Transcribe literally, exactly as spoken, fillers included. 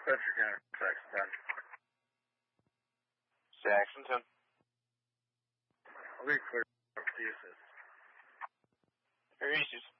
Central County, Saxon. Saxonton. I'll be clear for uses. For uses.